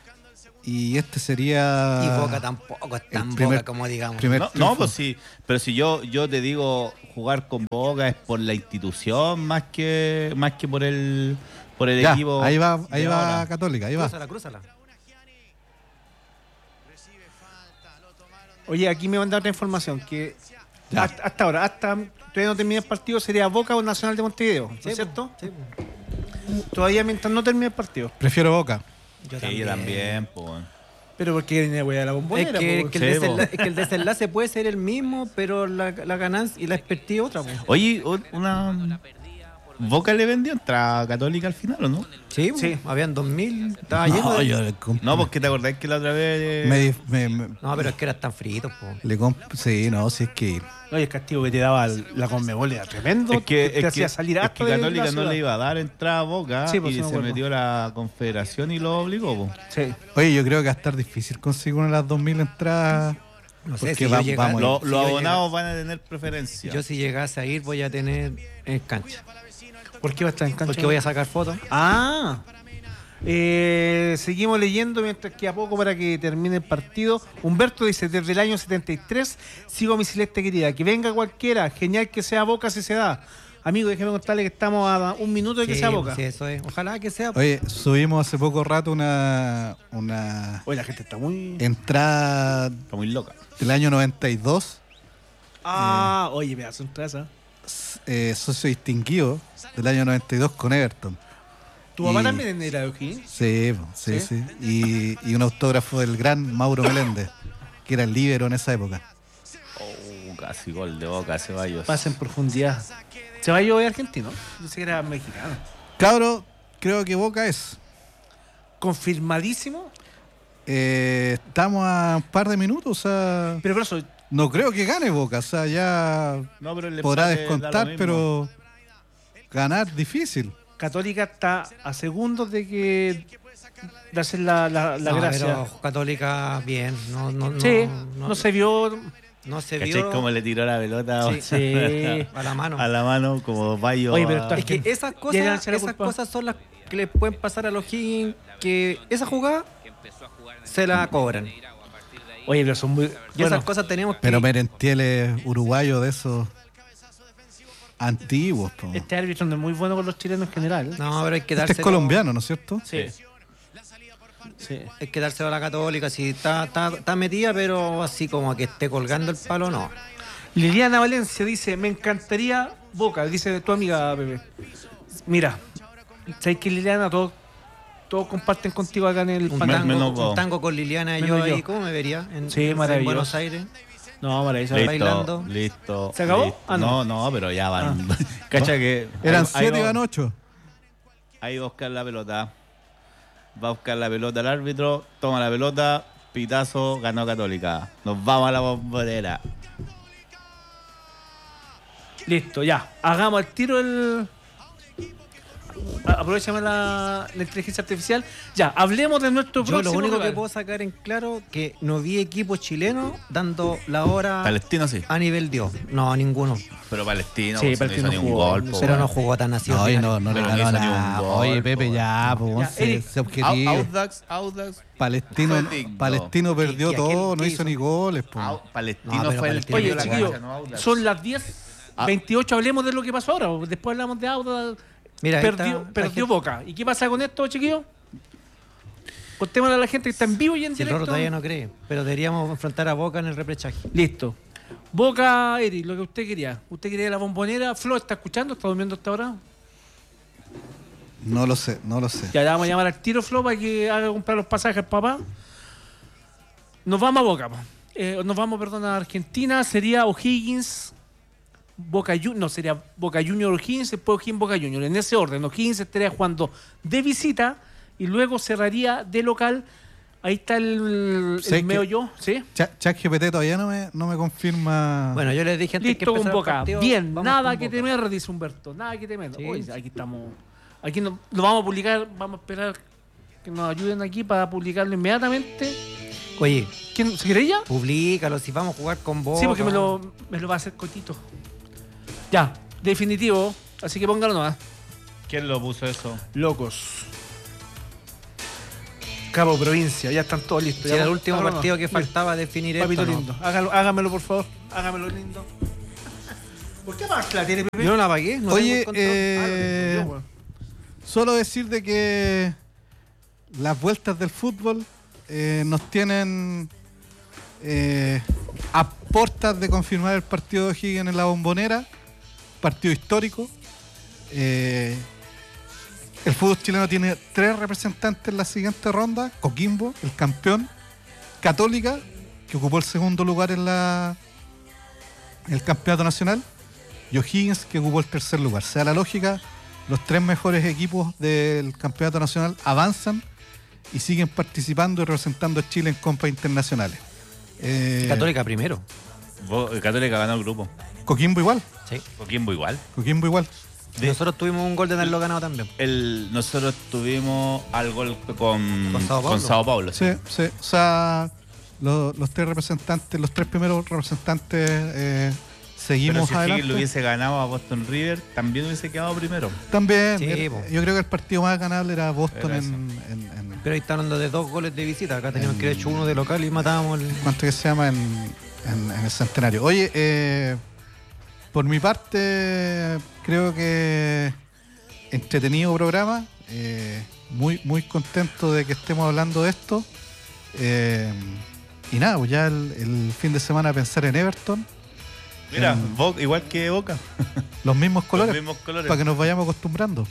y este sería Y Boca tampoco es tan el primer- Boca como digamos. primer No, no, triunfo. pues sí, pero si yo yo te digo jugar con Boca es por la institución más que más que por el por el Ya, equipo. ahí va, ahí de va ahora. Católica, ahí va. Crúzala, crúzala. Oye, aquí me mandaron otra información que Ya. hasta, hasta ahora, hasta todavía no termina el partido, sería Boca o Nacional de Montevideo, ¿no Sí, es cierto? sí, Todavía mientras no termine el partido. Prefiero Boca. yo Sí, yo también, pues. Pero porque viene güey, a la Es bombonera. que, po. que el Sí, po. desenlace, es que el desenlace puede ser el mismo, pero la, la ganancia y la expertise otra. po. Oye, o- una Boca le vendió entrada Católica al final, ¿o no? Sí, po, Sí. habían dos mil, estaba lleno. No, de- yo le comp- No, porque te acordás que la otra vez eh, me di- me- me- No, pero es que eran tan fritos. Po. le comp- sí, no, sí es que Oye, el castigo que te daba el- la Conmebol era tremendo. es que, te es hacía que, salir es harto que de la Católica no ciudad. le iba a dar entrada a Boca Sí, pues, y sí me se acuerdo. metió la Confederación y lo obligó. po. Sí. Oye, yo creo que va a estar difícil conseguir una de las dos mil entradas. No sé, Porque si yo, va- llegase, vamos- Lo- si los yo abonados van a tener preferencia. llega- yo si llegase a ir voy a tener en cancha. ¿Por qué va a estar en cancha? Porque voy a sacar fotos. Ah. Eh, seguimos leyendo mientras queda poco para que termine el partido. Humberto dice, desde el año setenta y tres sigo a mi celeste querida. Que venga cualquiera. Genial que sea Boca si se da. Amigo, déjeme contarle que estamos a un minuto de que Sí, sea Boca. sí, eso es. Ojalá que sea. Oye, subimos hace poco rato una, una Oye, la gente está muy... entrada Está muy loca. del año noventa y dos, Ah, oye, me hace un traza. eh, socio distinguido del año noventa y dos con Everton. ¿Tu papá Y- también era de O'Higgins? Sí, po, sí, ¿Sí? sí. Y, y un autógrafo del gran Mauro Meléndez, que era el líbero en esa época. Oh, casi gol de Boca, Ceballos. Pasa en profundidad. ¿Se va a llover argentino? Yo sé que era mexicano. Cabro, creo que Boca es. Confirmadísimo. Eh, estamos a un par de minutos, o sea, Pero por eso, no creo que gane Boca, o sea, ya No, pero el podrá empate da lo descontar, mismo. pero ganar difícil. Católica está a segundos de que de hacer la, la, la No, gracia. pero Católica, bien. No, no, no, Sí, no- no, se vio. No se ¿Cachai vio cómo le tiró la pelota Sí. Sí. a la mano. a la mano como Bayo? Oye, pero a- está- Es que esas Ya cosas, le eché la esas culpa. cosas son las que le pueden pasar a los Higgins, que esa jugada se la cobran. Oye, pero son muy. Y Bueno, esas cosas tenemos que... Pero Merentiel es uruguayo de esos antiguos. Po. Este, este árbitro no es muy bueno con los chilenos en general. No, pero hay que darse es colombiano, ¿no es cierto? Sí. Sí. Hay que dárselo a la Católica. Si está, está, está metida, pero así como que esté colgando el palo, no. Liliana Valencia dice, me encantaría Boca, dice tu amiga Pepe. Mira, ¿sabes que Liliana? Todos, todos comparten contigo acá en el Un panel. Men- tango, menos vos. un tango con Liliana y Menos yo yo. ahí, ¿cómo me vería? En, Sí, en maravilloso. Buenos Aires. No, maravilloso. Listo, bailando. listo. ¿Se acabó? listo. Ah, no. no. no, pero ya van. Cacha que. Eran ahí- ahí siete y va- van ocho. Ahí va a buscar la pelota. Va a buscar la pelota el árbitro. Toma la pelota. Pitazo. Ganó Católica. Nos vamos a la bombonera. Listo, ya. Hagamos el tiro el. A- Aprovechame la, la inteligencia artificial. Ya, hablemos de nuestro Yo lo próximo único que rival. puedo sacar en claro que no vi equipos chilenos dando la hora Palestino sí. a nivel Dios. No, ninguno. Pero Palestino, Sí, pues, Palestino no hizo ni un jugó. gol. po, Pero no weón. jugó tan así. No, al y final. no, no le Pero no ganó hizo ni un nada. gol, Oye, po, Pepe, ya, pues, Ya, once, Eric. ese Au- objetivo. Audax, Audax. Palestino, fue digno. Palestino perdió ¿Y aquel todo, no qué hizo hizo? ni goles. Po. Au- Palestino No, pero fue el Palestino que Oye, dio la chiquillos, cancha, no Audax. son las diez Ah. veintiocho, hablemos de lo que pasó ahora. Después hablamos de Auda. Mira, ahí Perdió, está, la perdió gente- Boca. ¿Y qué pasa con esto, chiquillos? Contémosle a la gente que está en vivo y en Si el directo. Rorro todavía no cree, pero deberíamos enfrentar a Boca en el repechaje. Listo. Boca, Eri, lo que usted quería. ¿Usted quería la bombonera? ¿Flo está escuchando? ¿Está durmiendo hasta ahora? No lo sé, no lo sé. Ya le vamos a llamar al tiro, Flo, para que haga comprar los pasajes, papá. Nos vamos a Boca, pa. Eh, nos vamos, perdón, a Argentina. Sería O'Higgins, Boca Juniors. No, sería Boca Juniors, O'Higgins, después O'Higgins, Boca Juniors. En ese orden, O'Higgins estaría jugando de visita y luego cerraría de local. Ahí está el, Sé el que- meollo, ¿sí? Cha- ChatGPT todavía no me, no me confirma. Bueno, yo les dije antes que Listo con empezara el Boca. partido, Bien, vamos nada con que Boca. temer, dice Humberto. Nada que temer. Sí. Oye, aquí estamos. Aquí no- lo vamos a publicar. Vamos a esperar que nos ayuden aquí para publicarlo inmediatamente. Oye, ¿Quién se quiere ya? publícalo si vamos a jugar con Boca. Sí, porque me lo, me lo va a hacer cotito. Ya, definitivo. Así que póngalo nomás. ¿Quién lo puso eso? Locos. Cabo Provincia, ya están todos listos. Si Ya era el vamos- último vámonos. partido que Mira, faltaba definir Papito esto, ¿no? lindo. Hágalo, hágamelo, por favor. Hágamelo lindo. ¿Por qué más la tiene, Pepe? Yo no la pagué. No Oye, tengo control. eh, Ah, yo, weón. solo decir de que las vueltas del fútbol eh, nos tienen eh, a portas de confirmar el partido de O'Higgins en la Bombonera, partido histórico. Eh, el fútbol chileno tiene tres representantes en la siguiente ronda: Coquimbo, el campeón; Católica, que ocupó el segundo lugar en la en el campeonato nacional; y O'Higgins, que ocupó el tercer lugar. Sea la lógica, los tres mejores equipos del campeonato nacional avanzan y siguen participando y representando a Chile en compas internacionales. Eh, Católica primero. Bo- Católica ganó el grupo. Coquimbo igual, Sí. Coquimbo igual. Coquimbo igual. De- Nosotros tuvimos un gol de haberlo ganado también. El, nosotros tuvimos al gol con, Con Sao Paulo. con Sao Paulo, sí. Sí, sí. O sea, lo- los tres representantes, los tres primeros representantes eh, Pero seguimos si adelante. Higgins le hubiese ganado a Boston River, también hubiese quedado primero. También, Sí, eh, po. yo creo que el partido más ganable era Boston Era en, eso. en- en- Pero ahí está hablando de dos goles de visita. Acá teníamos que haber hecho uno de local y matábamos el... ¿cuánto que se llama? En, en- en el centenario. Oye, eh, por mi parte, creo que entretenido programa. eh, muy, muy contento de que estemos hablando de esto. Eh, y nada, pues ya el, el fin de semana pensar en Everton. Mira, En- Bo- igual que Boca. Los mismos colores, Los mismos colores. para que nos vayamos acostumbrando.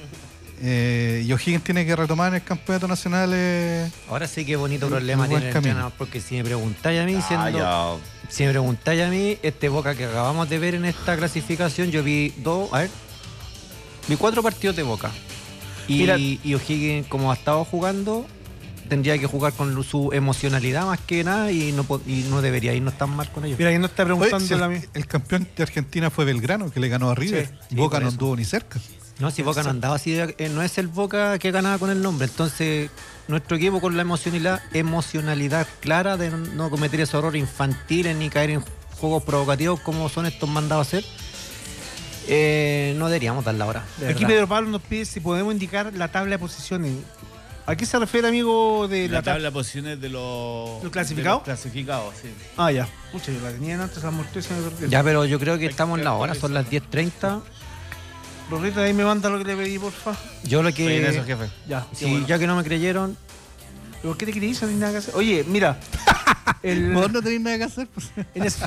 Eh, y O'Higgins tiene que retomar en el campeonato nacional. eh, Ahora sí que bonito Un- problema un tiene buen el camino. entrenador, porque si me preguntáis a mí, Ah, siendo, ya. si me preguntáis a mí, este Boca que acabamos de ver en esta clasificación, yo vi dos, a ver, vi cuatro partidos de Boca. Y, Mira. y O'Higgins, como ha estado jugando, tendría que jugar con su emocionalidad más que nada y no, po- y no debería irnos tan mal con ellos. Mira, ahí no está Oye, preguntando si el, la mi- el campeón de Argentina fue Belgrano, que le ganó a River. Sí, Boca por no eso. anduvo ni cerca. No, si Boca no andaba así, de- eh, no es el Boca que ganaba con el nombre. Entonces, nuestro equipo con la emocionalidad, emocionalidad clara de no- no cometer esos errores infantiles ni caer en juegos provocativos como son estos mandados a hacer, eh, no deberíamos dar la hora. de Aquí verdad. Pedro Pablo nos pide si podemos indicar la tabla de posiciones. ¿A qué se refiere, amigo, de La la, tabla? tabla de posiciones de los... ¿Los clasificados? de los clasificados, sí. Ah, ya. Pucha, yo la tenía antes, la mostré y se me perdió. Ya, pero yo creo que estamos en la hora, son las diez treinta. Rorrito, ahí me manda lo que le pedí, porfa. Yo lo Estoy en eso, que... jefe. Ya. Si qué bueno. ya que no me creyeron, ¿Por qué te creís? No hay nada que hacer. Oye, mira. El, Vos no tenéis nada que hacer, pues. el, S-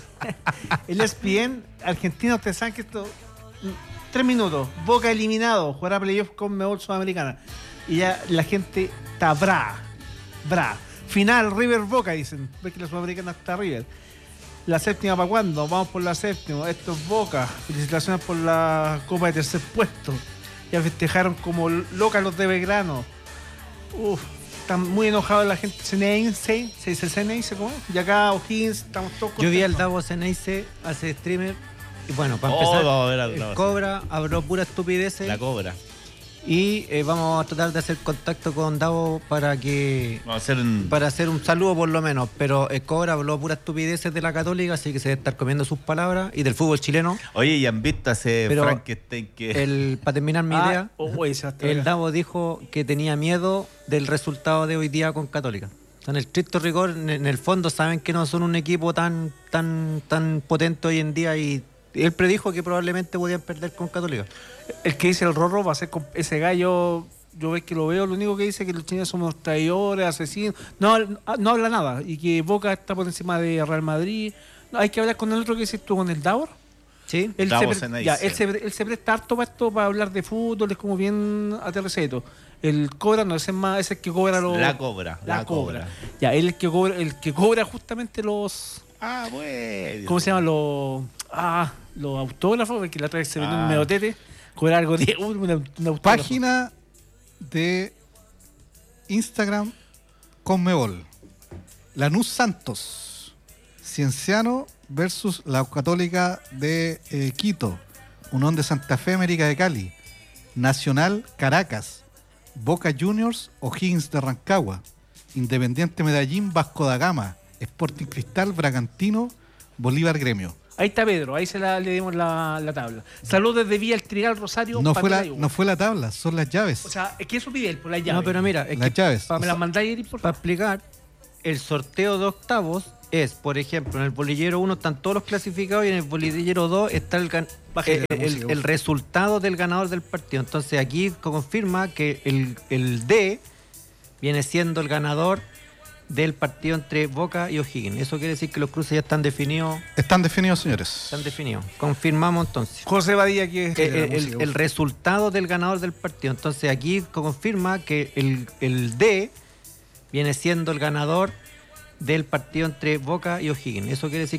el E S P N argentino, ustedes saben que esto. Tres minutos. Boca eliminado. Jugará playoff con Mebol Sudamericana. Y ya la gente está bra. Bra. Final River Boca, dicen. Ves que la Sudamericana está River. La séptima para cuándo? Vamos por la séptima. Esto es Boca. Felicitaciones por la Copa de tercer puesto. Ya festejaron como locas los de Belgrano. Uf, están muy enojados la gente Ceneice. ¿Se dice Ceneice? ¿Cómo? Y acá O'Higgins, estamos todos yo vi al contentos. Davo Ceneice hace streamer. Y bueno, para Oh, empezar, vamos a ver al el Davo. Cobra habló pura estupideces. La cobra. Y eh, vamos a tratar de hacer contacto con Davo para que Vamos a hacer un... para hacer un saludo por lo menos. Pero el Cobra habló pura estupideces de la Católica, así que se debe estar comiendo sus palabras y del fútbol chileno. Oye, y han visto ese Pero Frankenstein que... El, para terminar mi Ah, idea, oh, oye, se va a estar el acá. Davo dijo que tenía miedo del resultado de hoy día con Católica. O sea, en el estricto rigor, en, en el fondo saben que no son un equipo tan tan tan potente hoy en día y él predijo que probablemente podían perder con Católica. El que dice el Rorro va a ser con ese gallo. Yo ves que lo veo, lo único que dice es que los chilenos somos traidores, asesinos. No, no habla nada. Y que Boca está por encima de Real Madrid. No, hay que hablar con el otro que dices tú, con el Davor. ¿Sí? Él, Davor se, pre- Ceneice. ya, él, se, pre- él se presta harto para esto, para hablar de fútbol, es como bien aterrizado. El Cobra no, ese es más, ese es el que cobra los. La cobra. La, cobra. Ya, él es el que cobra, el que cobra justamente los. Ah, bueno. ¿Cómo se llaman los. Ah, los autógrafos, porque la otra vez se vendió Ah. un medotete. Cobrar algo de un, un autógrafo. Página de Instagram Conmebol. Lanús Santos. Cienciano versus la Católica de eh, Quito. Unión de Santa Fe, América de Cali. Nacional Caracas. Boca Juniors, O'Higgins de Rancagua. Independiente Medellín, Vasco da Gama. Sporting Cristal, Bragantino, Bolívar Gremio. Ahí está Pedro, ahí se la, le dimos la, la tabla. Saludos desde Vía El Trigal, Rosario. No fue, la, Patelayú. no fue la tabla, son las llaves. O sea, es que eso pide él, por la llave. No, pero mira, es Las que llaves. ¿Me las mandáis, Eric, por para favor? explicar, el sorteo de octavos es, por ejemplo, en el bolillero uno están todos los clasificados y en el bolillero dos está el, gan- Bájale eh, la el, música, por el favor. resultado del ganador del partido. Entonces aquí confirma que el, el D viene siendo el ganador del partido entre Boca y O'Higgins. Eso quiere decir que los cruces ya están definidos. Están definidos, señores. Están definidos. Confirmamos entonces. José Badía, que es Eh, la eh, el, música, el resultado del ganador del partido. Entonces aquí confirma que el, el D viene siendo el ganador del partido entre Boca y O'Higgins. Eso quiere decir